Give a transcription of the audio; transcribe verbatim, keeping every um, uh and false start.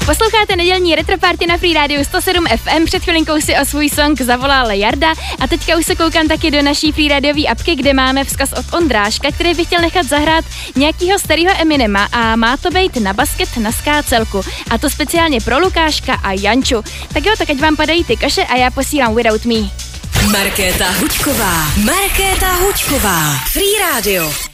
Posloucháte nedělní retroparty na Free Radio sto sedm F M. Před chvilinkou si o svůj song zavolal Jarda a teďka už se koukám taky do naší Free Radiové apky, kde máme vzkaz od Ondráška, který by chtěl nechat zahrát nějakýho starého Eminema a má to být na basket na skácelku. A to speciálně pro Lukáška a Janču. Tak jo, tak ať vám padají ty kaše a já posílám Without Me. Markéta Hučková. Markéta Hučková. Free Radio.